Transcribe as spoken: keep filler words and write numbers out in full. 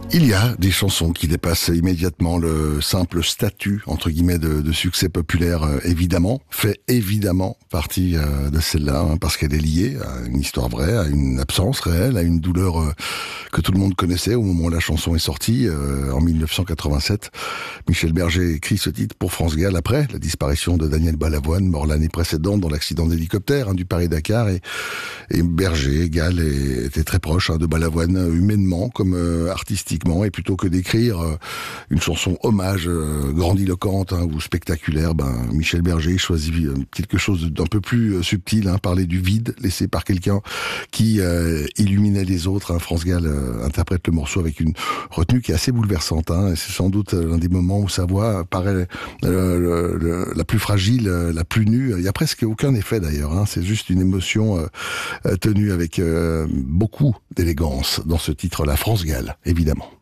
Il y a des chansons qui dépassent immédiatement le simple statut, entre guillemets, de, de succès populaire, euh, évidemment, fait évidemment partie euh, de celle-là, hein, parce qu'elle est liée à une histoire vraie, à une absence réelle, à une douleur euh, que tout le monde connaissait au moment où la chanson est sortie, euh, en mille neuf cent quatre-vingt-sept. Michel Berger écrit ce titre pour France Gall après la disparition de Daniel Balavoine, mort l'année précédente dans l'accident d'hélicoptère hein, du Paris-Dakar, et, et Berger, Gall, était très proche hein, de Balavoine, humainement comme euh, artistiquement. Et plutôt que d'écrire euh, une chanson hommage euh, grandiloquente hein, ou spectaculaire, ben, Michel Berger choisit euh, quelque chose d'un peu plus euh, subtil, hein, parler du vide laissé par quelqu'un qui euh, illuminait les autres. Hein. France Gall euh, interprète le morceau avec une retenue qui est assez bouleversante. Hein, et c'est sans doute l'un des moments où sa voix paraît euh, le, le, la plus fragile, euh, la plus nue. Il n'y a presque aucun effet d'ailleurs. Hein, c'est juste une émotion euh, tenue avec euh, beaucoup d'élégance dans ce titre-là, France Gall, évidemment.